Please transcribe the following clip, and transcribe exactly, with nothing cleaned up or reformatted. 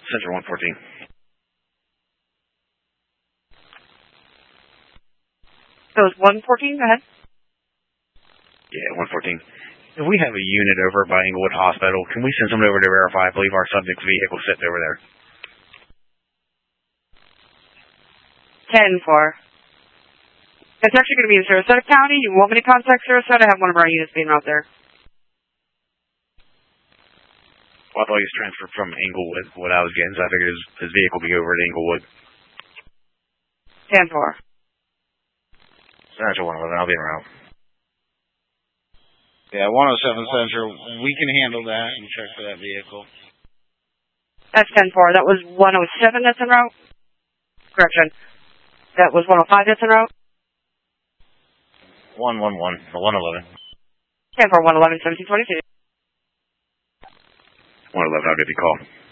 Central one fourteen. So it's one fourteen, go ahead. Yeah, one fourteen. If we have a unit over by Englewood Hospital, can we send someone over to verify? I believe our subject's vehicle sits over there. ten four. It's actually going to be in Sarasota County. You want me to contact Sarasota? I have one of our units being out there. Well, I thought he was transferred from Englewood, what I was getting, so I figured his, his vehicle would be over at Englewood. ten four. Central one eleven, I'll be around. Yeah, one oh seven Central, we can handle that and check for that vehicle. That's ten four. That was one oh seven that's en route? Correction. That was one oh five that's en route? one one one, or one eleven. ten four, one eleven, seventeen twenty-two. one eleven, I'll give you a call.